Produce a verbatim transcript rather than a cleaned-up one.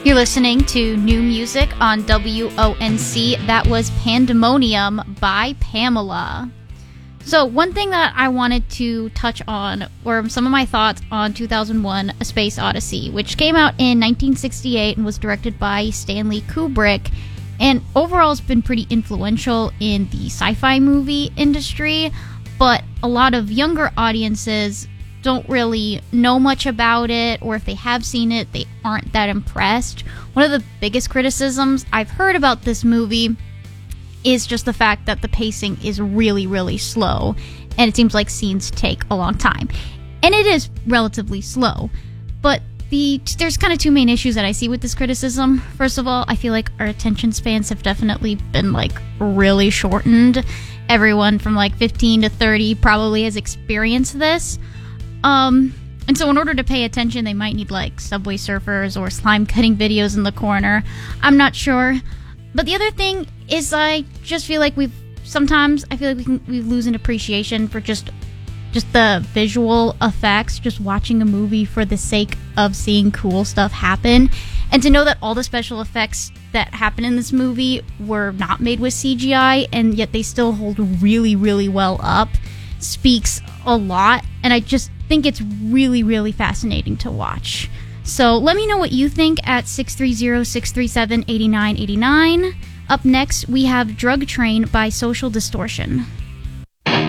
You're listening to new music on W O N C. That was Pandemonium by Pamela. So one thing that I wanted to touch on were some of my thoughts on two thousand one A Space Odyssey, which came out in nineteen sixty-eight and was directed by Stanley Kubrick, and overall has been pretty influential in the sci-fi movie industry, but a lot of younger audiences don't really know much about it, or if they have seen it, they aren't that impressed. One of the biggest criticisms I've heard about this movie is just the fact that the pacing is really, really slow, and it seems like scenes take a long time. And it is relatively slow, but the there's kind of two main issues that I see with this criticism. First of all, I feel like our attention spans have definitely been, like, really shortened. Everyone from, like, fifteen to thirty probably has experienced this. Um, and so in order to pay attention, they might need, like, Subway Surfers or slime cutting videos in the corner. I'm not sure. But the other thing is I just feel like we've, sometimes I feel like we can, we lose an appreciation for just, just the visual effects, just watching a movie for the sake of seeing cool stuff happen. And to know that all the special effects that happen in this movie were not made with C G I, and yet they still hold really, really well up, speaks a lot. And I just think it's really, really fascinating to watch. So let me know what you think at six three zero, six three seven, eight nine eight nine. Up next, we have Drug Train by Social Distortion.